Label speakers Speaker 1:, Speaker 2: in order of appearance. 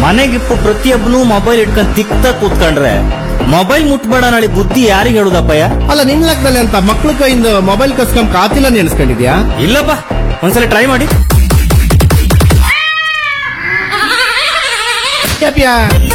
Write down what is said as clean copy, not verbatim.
Speaker 1: ಮನೆಗಿಪ್ಪ ಪ್ರತಿಯೊಬ್ಬನು ಮೊಬೈಲ್ ಇಟ್ಕೊಂಡ್ ತಿಕ್ತ ಕೂತ್ಕೊಂಡ್ರೆ ಮೊಬೈಲ್ ಮುಟ್ಬೇಡ ನಾಳೆ ಬುದ್ಧಿ ಯಾರಿಗೆ ಹೇಳುದಪ್ಪಯ್ಯ?
Speaker 2: ಅಲ್ಲ ನಿನ್ ಲೆಕ್ಕದಲ್ಲಿ ಅಂತ ಮಕ್ಳ ಕೈಯಿಂದ ಮೊಬೈಲ್ ಕಸ್ಕೊಂಡ್ ಕಾತಿಲ್ಲ ನೆನೆಸ್ಕೊಂಡಿದ್ಯಾ?
Speaker 1: ಇಲ್ಲಪ್ಪ, ಒಂದ್ಸಲ ಟ್ರೈ ಮಾಡಿ.